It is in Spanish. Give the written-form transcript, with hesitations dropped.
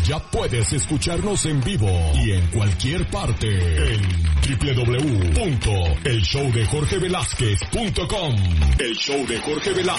ya puedes escucharnos en vivo y en cualquier parte en www.elshowdejorgevelazquez.com. El show de Jorge Velázquez.